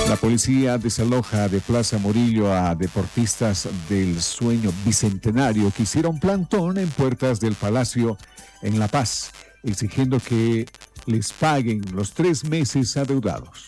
La policía desaloja de Plaza Murillo a deportistas del Sueño Bicentenario que hicieron plantón en puertas del Palacio en La Paz, exigiendo que les paguen los 3 meses adeudados.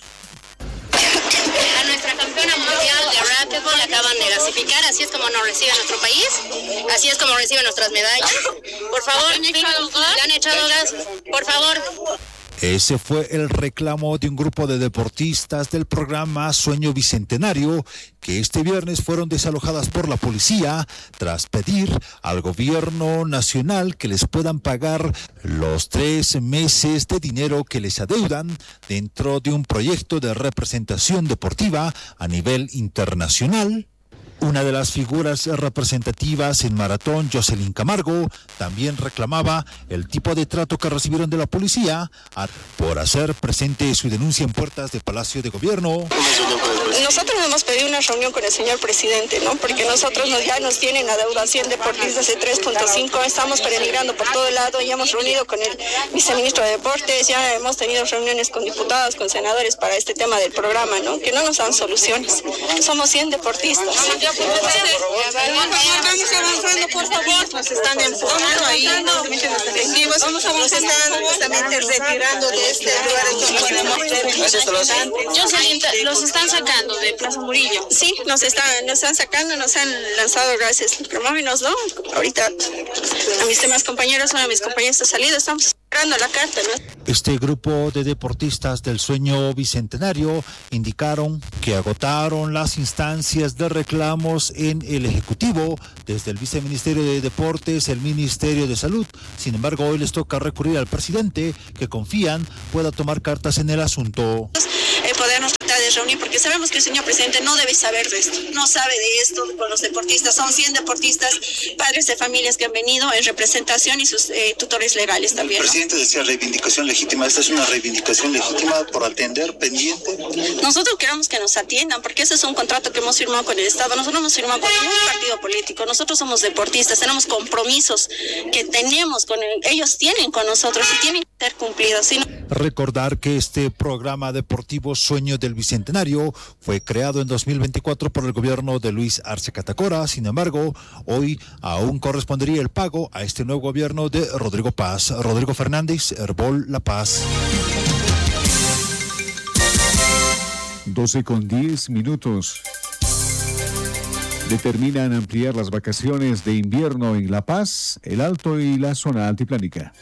A nuestra campeona mundial de racquetball la acaban de gasificar, así es como nos recibe nuestro país, así es como reciben nuestras medallas. Por favor, le han echado gas, por favor. Ese fue el reclamo de un grupo de deportistas del programa Sueño Bicentenario que este viernes fueron desalojadas por la policía tras pedir al gobierno nacional que les puedan pagar los 3 meses de dinero que les adeudan dentro de un proyecto de representación deportiva a nivel internacional. Una de las figuras representativas en maratón, Jocelyn Camargo, también reclamaba el tipo de trato que recibieron de la policía por hacer presente su denuncia en puertas del Palacio de Gobierno. Nosotros hemos pedido una reunión con el señor presidente, ¿no? Porque nosotros ya nos tienen adeudación deportistas de 3.5, estamos peregrinando por todo lado, ya hemos reunido con el viceministro de Deportes, ya hemos tenido reuniones con diputados, con senadores para este tema del programa, ¿no? Que no nos dan soluciones. Somos 100 deportistas. Vamos avanzando, por favor. Nos están empujando ahí, efectivos. Nos están justamente retirando de este lugar en que podemos ver. Jocelyn, los están sacando de Plaza Murillo. Sí, nos están sacando, nos han lanzado gases lacrimógenos, ¿no? Ahorita a mis demás compañeros, uno de mis compañeros ha salido, estamos esperando la carta, ¿no? Este grupo de deportistas del Sueño Bicentenario indicaron que agotaron las instancias de reclamos en el Ejecutivo, desde el Viceministerio de Deportes, el Ministerio de Salud. Sin embargo, hoy les toca recurrir al presidente, que confían pueda tomar cartas en el asunto. Podernos tratar de reunir, porque sabemos que el señor presidente no debe saber de esto, no sabe de esto con los deportistas. Son 100 deportistas, padres de familias que han venido en representación y sus tutores legales también, ¿no? El presidente decía reivindicación legítima. ¿Esta es una reivindicación legítima por atender, pendiente? Nosotros queremos que nos atiendan, porque ese es un contrato que hemos firmado con el Estado. Nosotros no hemos firmado con ningún partido político. Nosotros somos deportistas, tenemos compromisos que tenemos con ellos, tienen con nosotros y tienen que ser cumplidos. ¿Sí? Recordar que este programa deportivo Sueño del Bicentenario fue creado en 2024 por el gobierno de Luis Arce Catacora. Sin embargo, hoy aún correspondería el pago a este nuevo gobierno de Rodrigo Paz. Rodrigo Fernández, Herbol La Paz. 12:10. Determinan ampliar las vacaciones de invierno en La Paz, El Alto y la zona altiplánica.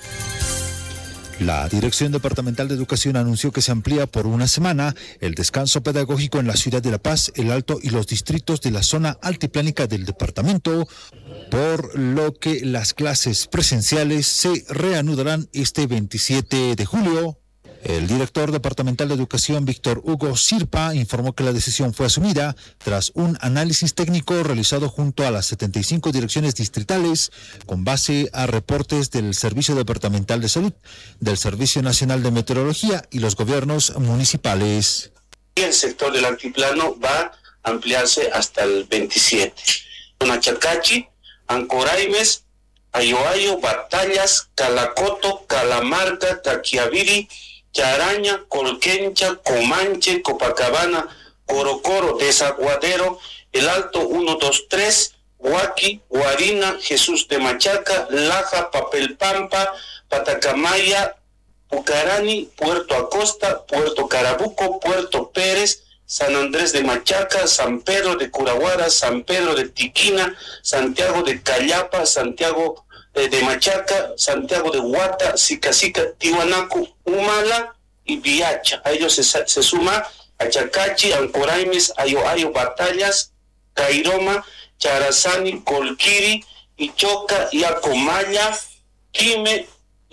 La Dirección Departamental de Educación anunció que se amplía por 1 semana el descanso pedagógico en la ciudad de La Paz, El Alto y los distritos de la zona altiplánica del departamento, por lo que las clases presenciales se reanudarán este 27 de julio. El director departamental de Educación, Víctor Hugo Sirpa, informó que la decisión fue asumida tras un análisis técnico realizado junto a las 75 direcciones distritales con base a reportes del Servicio Departamental de Salud, del Servicio Nacional de Meteorología y los gobiernos municipales. El sector del altiplano va a ampliarse hasta el 27. Nachacachi, Ancoraimes, Ayoayo, Batallas, Calacoto, Calamarca, Taquiaviri, Charaña, Colquencha, Comanche, Copacabana, Corocoro, Desaguadero, El Alto 1, 2, 3, Huaqui, Guarina, Jesús de Machaca, Laja, Papelpampa, Patacamaya, Pucarani, Puerto Acosta, Puerto Carabuco, Puerto Pérez, San Andrés de Machaca, San Pedro de Curahuara, San Pedro de Tiquina, Santiago de Callapa, Santiago de Machaca, Santiago de Huata, Sicacica, Tiwanaku, Humala y Viacha. A ellos se suma Achacachi, Ancoraimes, Ayoayo, Batallas, Cairoma, Charazani, Colquiri, Ichoca, Yacomaya, Quime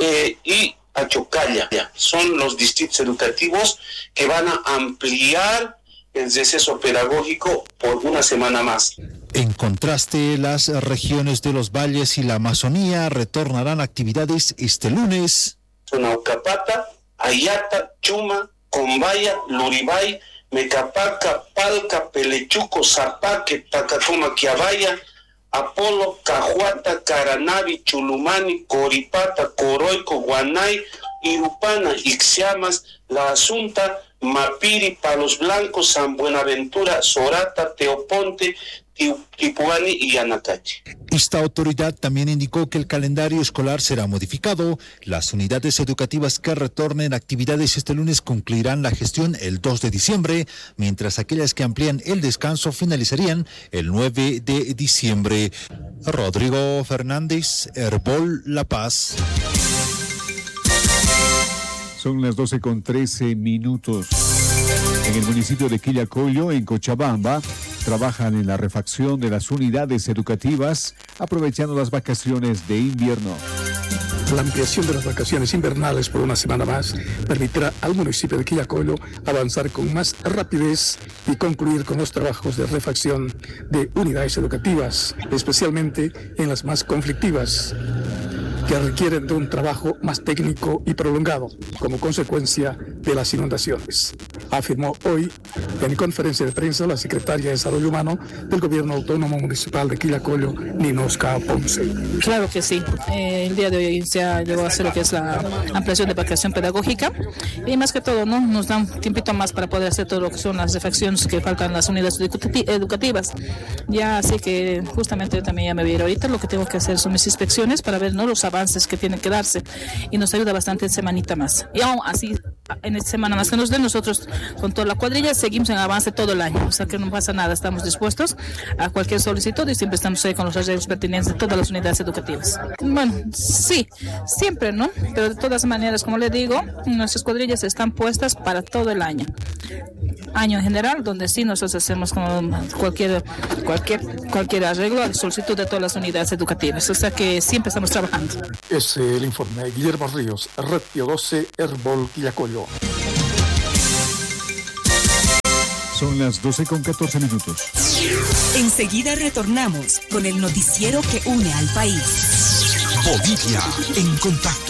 y Achocalla. Son los distritos educativos que van a ampliar el receso pedagógico por 1 semana más. En contraste, las regiones de los valles y la Amazonía retornarán a actividades este lunes. Naucapata, Ayata, Chuma, Combaya, Luribay, Mecapaca, Palca, Pelechuco, Zapaque, Tacacoma, Quiabaya, Apolo, Cajuata, Caranavi, Chulumani, Coripata, Coroico, Guanay, Irupana, Ixiamas, La Asunta, Mapiri, Palos Blancos, San Buenaventura, Sorata, Teoponte, Tipuani y Anacachi. Esta autoridad también indicó que el calendario escolar será modificado. Las unidades educativas que retornen actividades este lunes concluirán la gestión el 2 de diciembre, mientras aquellas que amplían el descanso finalizarían el 9 de diciembre. Rodrigo Fernández, Herbol, La Paz. Son las 12:13. En el municipio de Quillacollo, en Cochabamba, trabajan en la refacción de las unidades educativas, aprovechando las vacaciones de invierno. La ampliación de las vacaciones invernales por una semana más permitirá al municipio de Quillacollo avanzar con más rapidez y concluir con los trabajos de refacción de unidades educativas, especialmente en las más conflictivas, que requieren de un trabajo más técnico y prolongado como consecuencia de las inundaciones, afirmó hoy en conferencia de prensa la secretaria de Desarrollo Humano del Gobierno Autónomo Municipal de Quillacollo, Ninosca Ponce. Claro que sí, el día de hoy se llegó a hacer lo que es la ampliación de vacación pedagógica y más que todo, ¿no?, nos da un tiempito más para poder hacer todo lo que son las refacciones que faltan en las unidades educativas. Ya así que justamente también ya me voy a ir ahorita, lo que tengo que hacer son mis inspecciones para ver, ¿no?, los avances que tienen que darse y nos ayuda bastante en semanita más. Y aún así, en esta semana más que nos den, nosotros con toda la cuadrilla seguimos en avance todo el año, o sea que no pasa nada, estamos dispuestos a cualquier solicitud y siempre estamos ahí con los arreglos pertinentes de todas las unidades educativas. Bueno, sí, siempre, ¿no? Pero de todas maneras, como le digo, nuestras cuadrillas están puestas para todo el año en general, donde sí nosotros hacemos como cualquier arreglo a solicitud de todas las unidades educativas, o sea que siempre estamos trabajando. Es el informe. Guillermo Ríos, Red Pío 12, Herbol, Quillacollo. Son las 12:14. Enseguida retornamos con el noticiero que une al país. Bolivia en contacto.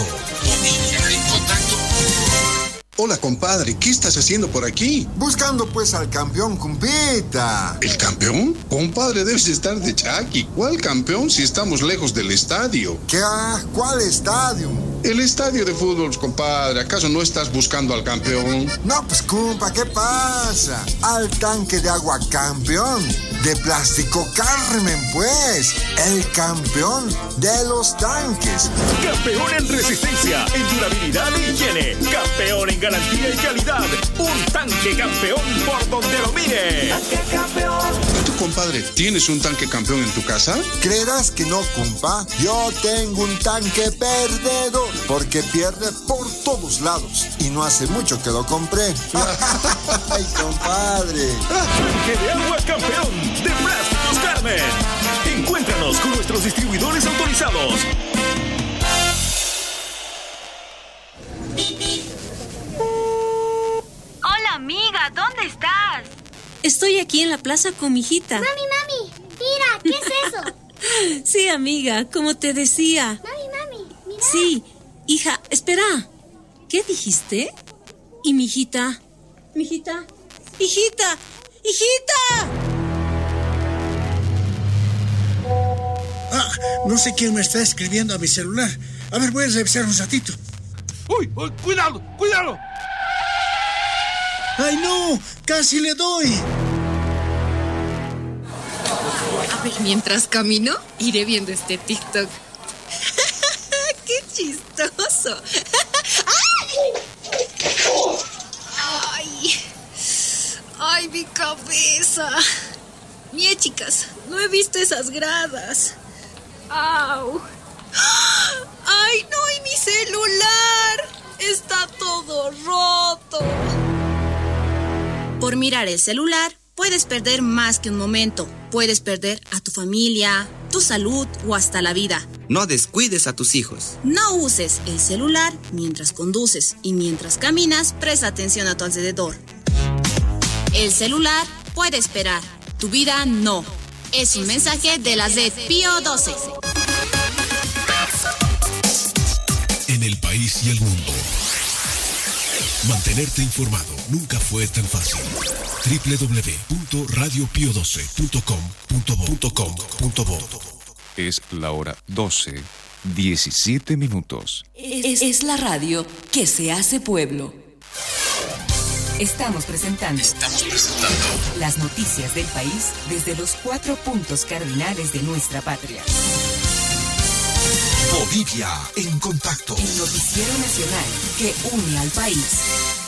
Hola, compadre, ¿qué estás haciendo por aquí? Buscando pues al campeón, compita. ¿El campeón? Compadre, debes estar de chaki. ¿Cuál campeón si estamos lejos del estadio? ¿Qué? ¿Cuál estadio? El estadio de fútbol, compadre. ¿Acaso no estás buscando al campeón? No, pues, compa, ¿qué pasa? Al tanque de agua campeón. De Plástico Carmen, pues. El campeón de los tanques. Campeón en resistencia, en durabilidad e higiene. Campeón en garantía y calidad. Un tanque campeón por donde lo mire. Tanque campeón. ¿Tú, compadre, tienes un tanque campeón en tu casa? ¿Creerás que no, compa? Yo tengo un tanque perdedor, porque pierde por todos lados. Y no hace mucho que lo compré. ¡Ay, compadre! Tanque de agua campeón de Plásticos Carmen. Encuéntranos con nuestros distribuidores autorizados. Hola, amiga, ¿dónde estás? Estoy aquí en la plaza con mi hijita. Mami, mira, ¿qué es eso? Sí, amiga, como te decía. Mami, mira. Sí, hija, espera. ¿Qué dijiste? ¿Y mi hijita? ¿Hijita? No sé quién me está escribiendo a mi celular. A ver, voy a revisar un ratito. ¡Uy! ¡Cuidado! ¡Ay, no! ¡Casi le doy! A ver, mientras camino, iré viendo este TikTok. ¡Qué chistoso! ¡Ay, mi cabeza! Mire, chicas, no he visto esas gradas. ¡Au! ¡Ay, no! ¡Y mi celular! ¡Está todo roto! Por mirar el celular, puedes perder más que un momento. Puedes perder a tu familia, tu salud o hasta la vida. No descuides a tus hijos. No uses el celular mientras conduces y mientras caminas, presta atención a tu alrededor. El celular puede esperar, tu vida no. Es un mensaje de la Red Pío 12. En el país y el mundo. Mantenerte informado nunca fue tan fácil. www.radiopio12.com.bo. Es la hora 12:17. Es la radio que se hace pueblo. Estamos presentando las noticias del país desde los 4 puntos cardinales de nuestra patria. Bolivia en contacto. El noticiero nacional que une al país.